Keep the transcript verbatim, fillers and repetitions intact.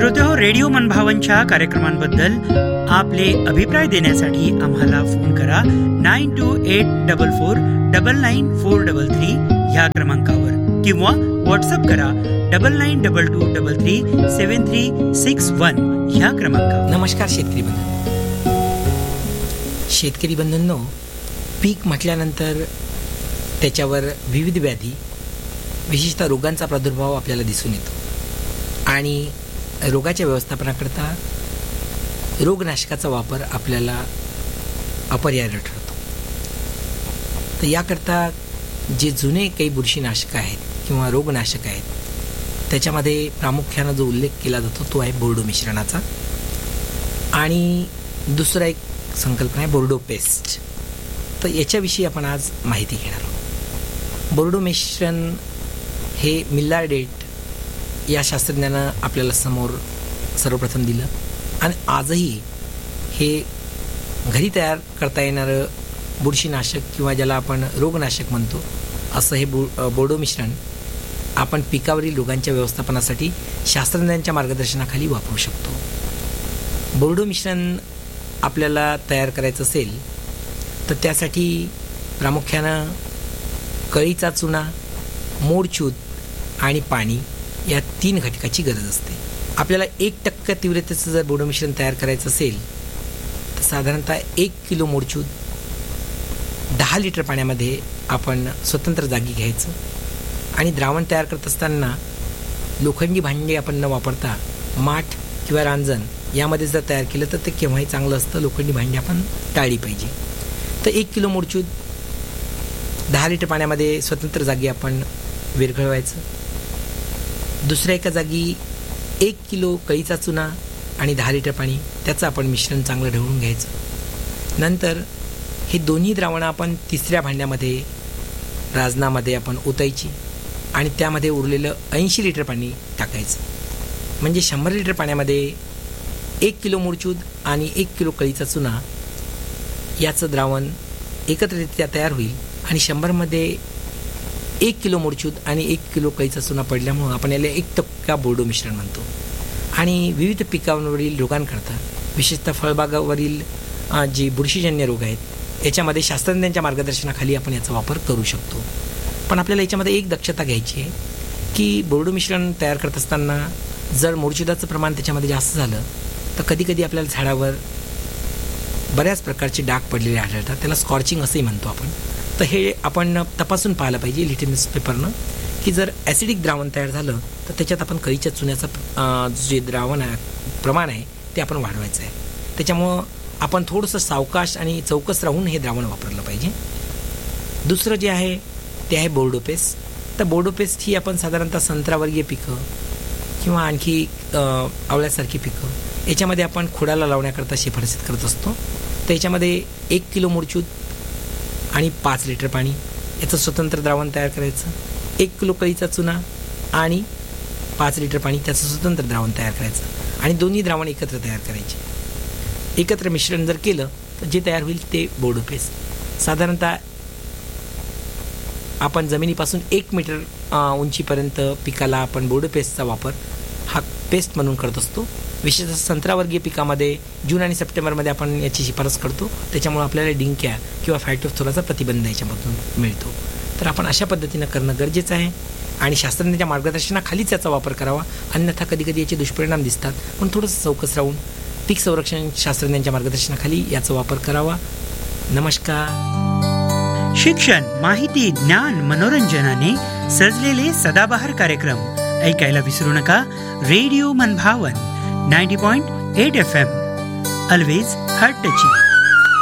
श्रोतेहो, radio मनभावनच्या कार्यक्रमांबद्दल आपले अभिप्राय देण्यासाठी आम्हाला फोन करा nine to eight double four double nine four double three ह्या क्रमांकावर किंवा व्हॉट्सअप करा double nine double two double three सेवन थ्री सिक्स वन ह्या क्रमांकावर. नमस्कार शेतकरी बंधू. शेतकरी बंधूंनो, पीक म्हटल्यानंतर त्याच्यावर विविध व्याधी, विशेषतः रोगांचा प्रादुर्भाव आपल्याला दिसून येतो आणि रोगाच्या व्यवस्थापनाकरता रोगनाशकाचा वापर आपल्याला अपरिहार्य ठरतो. तर याकरता जे जुने काही बुरशीनाशक आहेत किंवा रोगनाशक आहेत त्याच्यामध्ये प्रामुख्यानं जो उल्लेख केला जातो तो आहे बोर्डो मिश्रणाचा. आणि दुसरा एक संकल्पना आहे बोर्डो पेस्ट. तर याच्याविषयी आपण आज माहिती घेणार आहोत. बोर्डो मिश्रण हे मिल्लार्डेट या शास्त्रज्ञानं आपल्याला समोर सर्वप्रथम दिलं आणि आजही हे घरी तयार करता येणारं बुरशीनाशक किंवा ज्याला आपण रोगनाशक म्हणतो असं हे बो बोर्डो मिश्रण आपण पिकावरील रोगांच्या व्यवस्थापनासाठी शास्त्रज्ञांच्या मार्गदर्शनाखाली वापरू शकतो. बोर्डो मिश्रण आपल्याला तयार करायचं असेल तर त्यासाठी प्रामुख्यानं कळीचा चुना, मोडचूत आणि पाणी या तीन घटकाची गरज असते. आपल्याला एक टक्का तीव्रतेचं जर बोर्डो मिश्रण तयार करायचं असेल तर साधारणतः एक किलो मोडचूत दहा लिटर पाण्यामध्ये आपण स्वतंत्र जागी घ्यायचं आणि द्रावण तयार करत असताना लोखंडी भांडे आपण न वापरता माठ किंवा रांजण यामध्ये जर तयार केलं तर ते केव्हाही चांगलं असतं. लोखंडी भांडी आपण टाळली पाहिजे. तर एक किलो मोडचूत दहा लिटर पाण्यामध्ये स्वतंत्र जागी आपण विरघळवायचं. दुसऱ्या एका जागी एक किलो कळीचा चुना आणि दहा लिटर पाणी त्याचं आपण मिश्रण चांगलं ढवळून घ्यायचं. नंतर हे दोन्ही द्रावणं आपण तिसऱ्या भांड्यामध्ये राजनामध्ये आपण ओतायची आणि त्यामध्ये उरलेलं ऐंशी लिटर पाणी टाकायचं. म्हणजे शंभर लिटर पाण्यामध्ये एक किलो मोडचूद आणि एक किलो कळीचा चुना याचं द्रावण एकत्रितरित्या तयार होईल आणि शंभरमध्ये एक किलो मोडचूद आणि एक किलो कळीचा चुना पडल्यामुळं आपण याला एक टक्का बोर्डो मिश्रण म्हणतो. आणि विविध पिकांवरील रोगांकरता, विशेषतः फळबागावरील जे बुरशीजन्य रोग आहेत याच्यामध्ये शास्त्रज्ञांच्या मार्गदर्शनाखाली आपण याचा वापर करू शकतो. पण आपल्याला याच्यामध्ये एक दक्षता घ्यायची आहे की बोर्डो मिश्रण तयार करत असताना जर मोडचुदाचं प्रमाण त्याच्यामध्ये जास्त झालं तर कधीकधी आपल्याला झाडावर बऱ्याच प्रकारचे डाग पडलेले आढळतात. त्याला स्कॉर्चिंग असंही म्हणतो आपण. तर हे आपण तपासून पाहायला पाहिजे लिटमस पेपरनं की जर ॲसिडिक द्रावण तयार झालं तर त्याच्यात आपण कळीच्या चुन्याचं जे द्रावण आहे प्रमाण आहे ते आपण वाढवायचं आहे. त्याच्यामुळं आपण थोडंसं सावकाश आणि चौकस राहून हे द्रावण वापरलं पाहिजे. दुसरं जे आहे ते आहे बोर्डो पेस्ट. तर बोर्डो पेस्ट ही आपण साधारणतः संत्रावर्गीय पिकं किंवा आणखी आवळ्यासारखी पिकं याच्यामध्ये आपण खोडाला लावण्याकरता शिफारसीत करत असतो. तर याच्यामध्ये एक किलो मोडचूद आणि पाच लिटर पाणी याचं स्वतंत्र द्रावण तयार करायचं. एक किलो कळीचा चुना आणि पाच लिटर पाणी त्याचं स्वतंत्र द्रावण तयार करायचं आणि दोन्ही द्रावण एकत्र तयार करायचे. एकत्र मिश्रण जर केलं तर जे तयार होईल ते बोर्डो पेस्ट. साधारणतः आपण जमिनीपासून एक मीटर उंचीपर्यंत पिकाला आपण बोर्डो पेस्टचा वापर हा पेस्ट म्हणून करत असतो. विशेषतः संत्रावर्गीय पिकामध्ये जून आणि सप्टेंबरमध्ये आपण याची शिफारस करतो. त्याच्यामुळे आपल्याला डिंक्या किंवा फायटोफथोराचा प्रतिबंध याच्यामधून मिळतो. तर आपण अशा पद्धतीनं करणं गरजेचं आहे आणि शास्त्रज्ञांच्या मार्गदर्शनाखालीच याचा वापर करावा. अन्यथा कधीकधी याचे दुष्परिणाम दिसतात. पण थोडंसं चौकस राहून पीक संरक्षण शास्त्रज्ञांच्या मार्गदर्शनाखाली याचा वापर करावा. नमस्कार. शिक्षण, माहिती, ज्ञान, मनोरंजनाने सजलेले सदाबहार कार्यक्रम ऐकायला विसरू नका. रेडिओ मनभावन ninety point eight F M, always heart touching.